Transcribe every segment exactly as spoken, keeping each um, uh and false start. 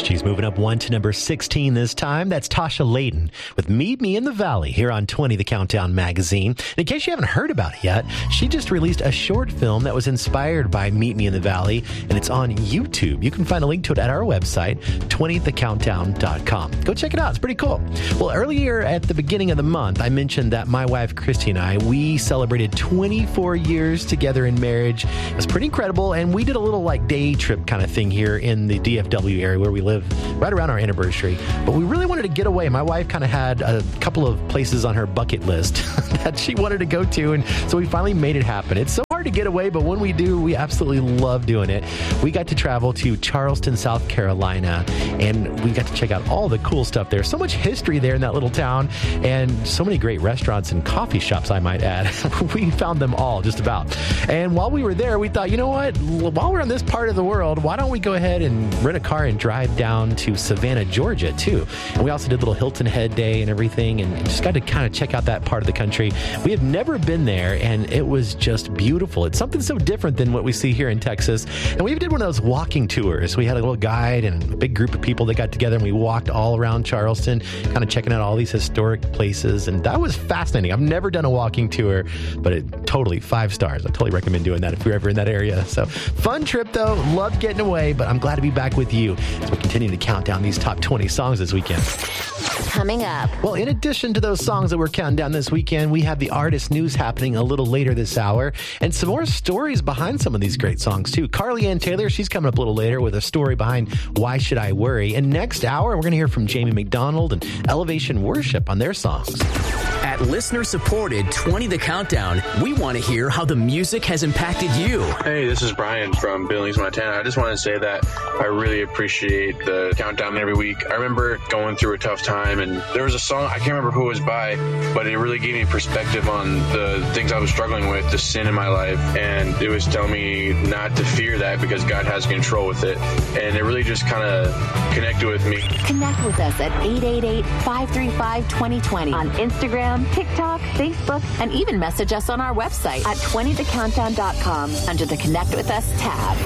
She's moving up one to number sixteen this time. That's Tasha Layton with Meet Me in the Valley here on twenty, the Countdown magazine. And in case you haven't heard about it yet, she just released a short film that was inspired by Meet Me in the Valley, and it's on YouTube. You can find a link to it at our website, twenty the countdown dot com. Go check it out. It's pretty cool. Well, earlier at the beginning of the month, I mentioned that my wife, Christy, and I, we celebrated twenty-four years together in marriage. It was pretty incredible, and we did a little like day trip kind of thing here in the D F W area where we live, right around our anniversary. But we really wanted to get away. My wife kind of had a couple of places on her bucket list that she wanted to go to, and so we finally made it happen. It's so hard to get away, but when we do, we absolutely love doing it. We got to travel to Charleston, South Carolina, and we got to check out all the cool stuff there. So much history there in that little town, and so many great restaurants and coffee shops, I might add. We found them all, just about. And while we were there, we thought, you know what? While we're in this part of the world, why don't we go ahead and rent a car and drive down to Savannah, Georgia, too? And we also did a little Hilton Head Day and everything, and just got to kind of check out that part of the country. We have never been there, and it was just beautiful. It's something so different than what we see here in Texas. And we even did one of those walking tours. We had a little guide and a big group of people that got together, and we walked all around Charleston, kind of checking out all these historic places. And that was fascinating. I've never done a walking tour, but it totally five stars. I totally recommend doing that if you're ever in that area. So fun trip, though. Loved getting away, but I'm glad to be back with you as we continue to count down these top twenty songs this weekend. Coming up. Well, in addition to those songs that we're counting down this weekend, we have the artist news happening a little later this hour, and some more stories behind some of these great songs, too. Carly Ann Taylor, she's coming up a little later with a story behind Why Should I Worry? And next hour, we're going to hear from Jamie McDonald and Elevation Worship on their songs. At listener-supported twenty The Countdown, we want to hear how the music has impacted you. Hey, this is Brian from Billings, Montana. I just want to say that I really appreciate the countdown every week. I remember going through a tough time, and there was a song, I can't remember who it was by, but it really gave me perspective on the things I was struggling with, the sin in my life, and it was telling me not to fear that because God has control with it, and it really just kind of connected with me. Connect with us at eight eight eight, five three five, two oh two oh on Instagram, TikTok, Facebook, and even message us on our website at twenty the countdown dot com under the Connect With Us tab.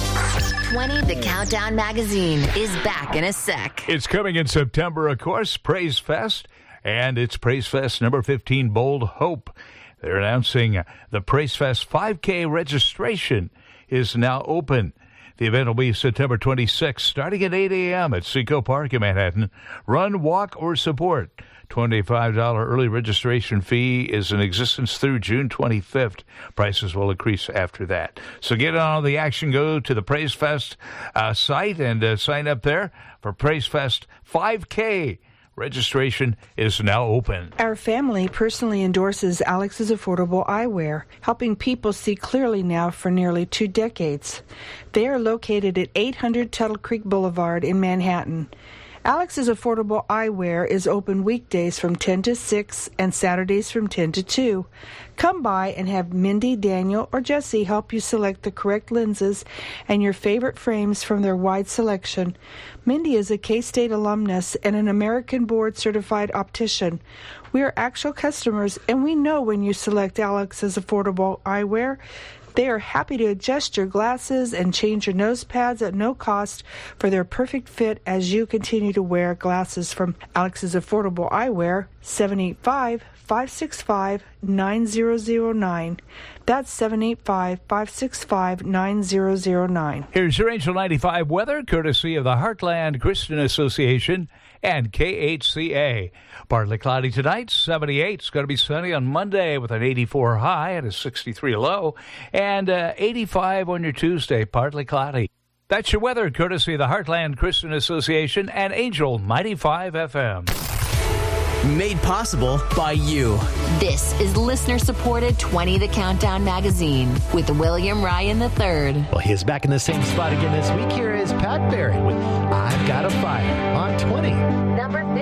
twenty The Countdown magazine is back in a sec. It's coming in September, of course, Praise Fest, and it's Praise Fest number fifteen, Bold Hope. They're announcing the Praise Fest five K registration is now open. The event will be September twenty-sixth, starting at eight a.m. at Seco Park in Manhattan. Run, walk, or support. twenty-five dollars early registration fee is in existence through June twenty-fifth. Prices will increase after that. So get on the action. Go to the Praise Fest uh, site and uh, sign up there for Praise Fest five K. Registration is now open. Our family personally endorses Alex's Affordable Eyewear, helping people see clearly now for nearly two decades. They are located at eight hundred Tuttle Creek Boulevard in Manhattan. Alex's Affordable Eyewear is open weekdays from ten to six and Saturdays from ten to two. Come by and have Mindy, Daniel, or Jesse help you select the correct lenses and your favorite frames from their wide selection. Mindy is a K-State alumnus and an American board-certified optician. We are actual customers, and we know when you select Alex's Affordable Eyewear, they are happy to adjust your glasses and change your nose pads at no cost for their perfect fit as you continue to wear glasses from Alex's Affordable Eyewear, seven eight five, five six five, nine zero zero nine. That's seven eight five, five six five, nine zero zero nine. Here's your Angel ninety-five weather, courtesy of the Heartland Christian Association and K H C A. Partly cloudy tonight, seventy-eight. It's going to be sunny on Monday with an eighty-four high and a sixty-three low, and uh, eighty-five on your Tuesday, partly cloudy. That's your weather, courtesy of the Heartland Christian Association and Angel ninety-five F M. Made possible by you. This is listener-supported twenty The Countdown magazine with William Ryan the third. Well, he is back in the same spot again this week. Here is Pat Barrett with I've Got a Fire on twenty. Number